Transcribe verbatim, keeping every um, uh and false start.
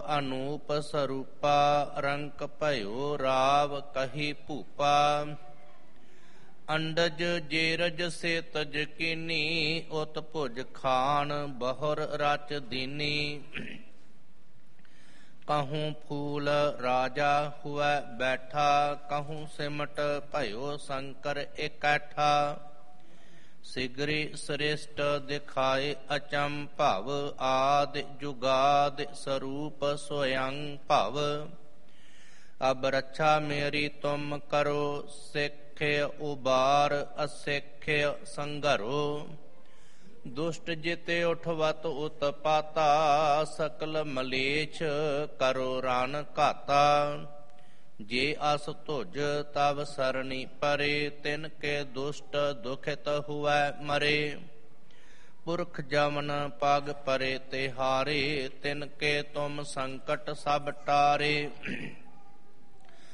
ਅਨੂਪ ਸਰੂਪਾ ਰੰਕ ਭਇਓ ਰਾਵ ਕਹੀ ਭੂਪਾ ਅੰਡਜ ਜੇਰਜ ਸੇ ਤਜ ਕੀਨੀ ਉਤ ਭੁਜ ਖਾਨ ਬਹੁਰ ਰਚ ਦੀਨੀ कहूँ फूल राजा हुआ बैठा कहूँ सिमट भयो शंकर इकट्ठा सिगरी श्रेष्ठ दिखाए अचंभव आदि जुगाद स्वरूप स्वयं भव अब रक्षा मेरी तुम करो सिख उबार असिख संघरो दुष्ट जिते उठवत उत्पाता सकल मलेच्छ करो रान घाता जे अस तुझ तब सरणी परे तिनके दुष्ट दुखित हुआ मरे पुरख जमन पग परे तिहारे तिनके तुम संकट सब टारे।